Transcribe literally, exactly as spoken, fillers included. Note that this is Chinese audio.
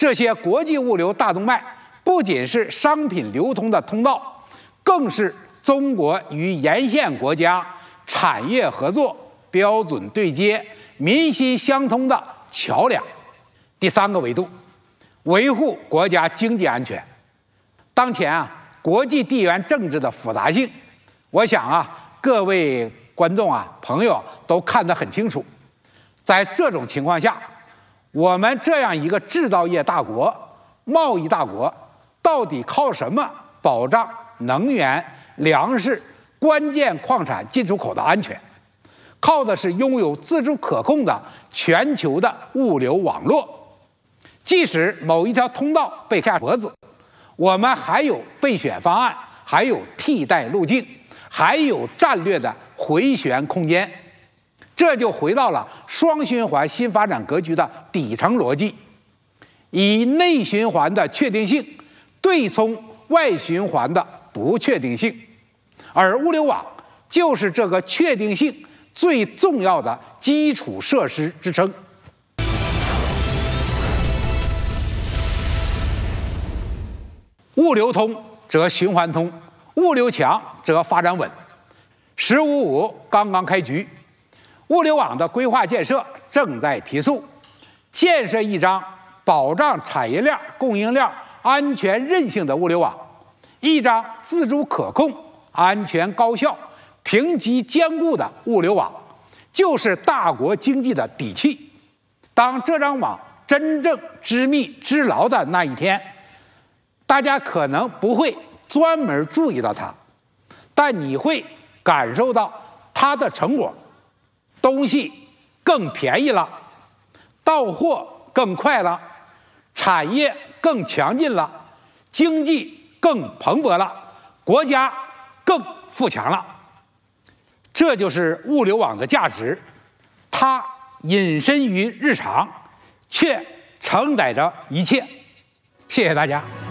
这些国际物流大动脉不仅是商品流通的通道，更是中国与沿线国家产业合作、标准对接、民心相通的桥梁。第三个维度，维护国家经济安全。当前啊，国际地缘政治的复杂性，我想啊，各位观众啊、朋友都看得很清楚。在这种情况下，我们这样一个制造业大国、贸易大国，到底靠什么保障能源、粮食、关键矿产进出口的安全？靠的是拥有自主可控的全球的物流网络。即使某一条通道被卡脖子，我们还有备选方案，还有替代路径，还有战略的回旋空间。这就回到了双循环新发展格局的底层逻辑，以内循环的确定性对冲外循环的不确定性，而物流网就是这个确定性最重要的基础设施支撑。物流通则循环通，物流强则发展稳。十五五刚刚开局，物流网的规划建设正在提速，建设一张保障产业链、供应链安全韧性的物流网，一张自主可控、安全高效、评级坚固的物流网，就是大国经济的底气。当这张网真正织密织牢的那一天，大家可能不会专门注意到它，但你会感受到它的成果。东西更便宜了，到货更快了，产业更强劲了，经济更蓬勃了，国家更富强了。这就是物流网的价值，它隐身于日常，却承载着一切。谢谢大家。